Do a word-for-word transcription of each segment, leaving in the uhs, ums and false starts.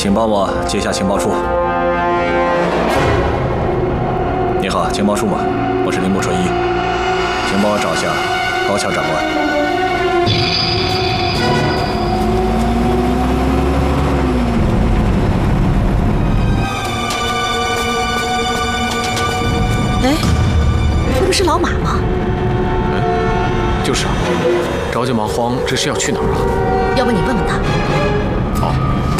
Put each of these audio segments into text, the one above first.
请帮我接下情报处。你好，情报处吗？我是铃木纯一，请帮我找下高桥长官。 哎，这不是老马吗？ 嗯，就是啊。着急忙慌，这是要去哪儿啊？ 要不你问问他。 好。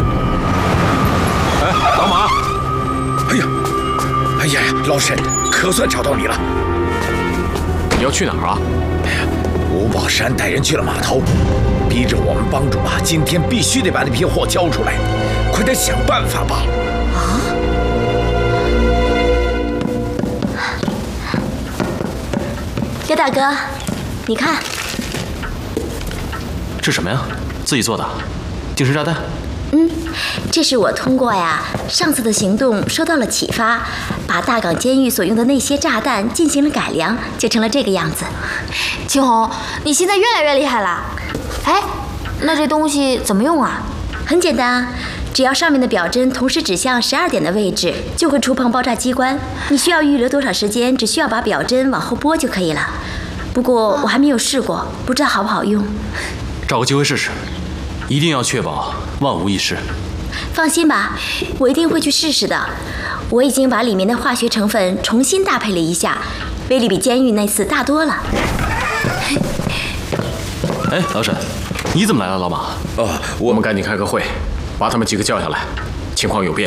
哎，老马！ 哎呀，哎呀呀，老沈，可算找到你了。 你要去哪儿啊？ 哎呀，吴宝山带人去了码头，逼着我们帮主啊，今天必须得把那批货交出来，快点想办法吧。 啊？ 刘大哥，你看， 这什么呀？自己做的？定时炸弹？ 嗯，这是我通过呀上次的行动受到了启发，把大港监狱所用的那些炸弹进行了改良，就成了这个样子。 青红，你现在越来越厉害了。哎，那这东西怎么用啊？ 很简单啊，只要上面的表针同时指向十二点的位置，就会触碰爆炸机关。你需要预留多少时间？只需要把表针往后拨就可以了。不过我还没有试过，不知道好不好用。 找个机会试试，一定要确保万无一失。 放心吧，我一定会去试试的。我已经把里面的化学成分重新搭配了一下，威力比监狱那次大多了。 哎，老沈，你怎么来了，老马？ 哦，我我们赶紧开个会，把他们几个叫下来，情况有变。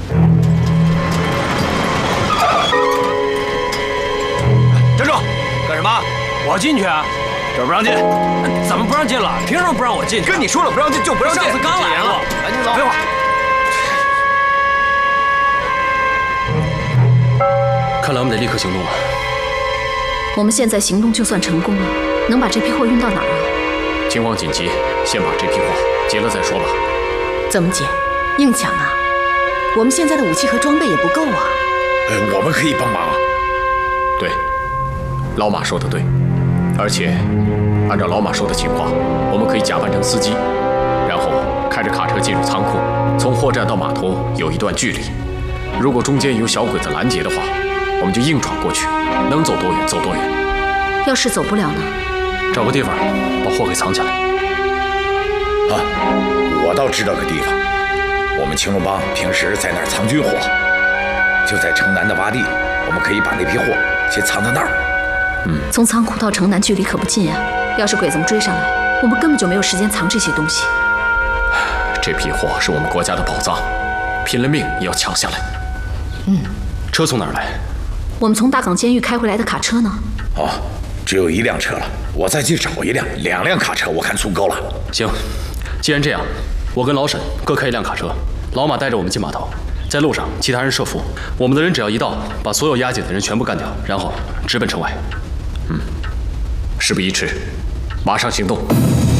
站住！干什么？我进去啊！这儿不让进。怎么不让进了？凭什么不让我进去？ 跟你说了不让进就不让进。 上次刚来了，赶紧走。废话。 看来我们得立刻行动了。 我们现在行动就算成功了，能把这批货运到哪儿啊？ 情况紧急，先把这批货劫了再说吧。 怎么解？硬抢啊！我们现在的武器和装备也不够啊。 呃，我们可以帮忙。 对，老马说的对，而且按照老马说的情况，我们可以假扮成司机，然后开着卡车进入仓库，从货站到码头有一段距离。如果中间有小鬼子拦截的话，我们就硬闯过去，能走多远走多远。 要是走不了呢？ 找个地方把货给藏起来。 啊，我倒知道个地方，我们青龙帮平时在那儿藏军火，就在城南的洼地，我们可以把那批货先藏到那儿。 嗯， 从仓库到城南距离可不近啊，要是鬼子们追上来，我们根本就没有时间藏这些东西。 这批货是我们国家的宝藏，拼了命也要抢下来。 嗯， 车从哪儿来？ 我们从大港监狱开回来的卡车呢？ 哦，只有一辆车了，我再去找一辆，两辆卡车我看足够了。 行，既然这样，我跟老沈各开一辆卡车，老马带着我们进码头，在路上其他人设伏，我们的人只要一到，把所有押解的人全部干掉，然后直奔城外。嗯，事不宜迟，马上行动。